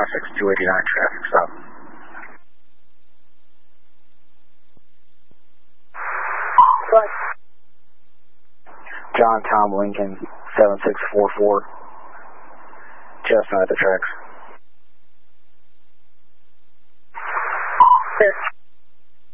289 traffic stop. What? John Tom Lincoln 7644. Just at the tracks.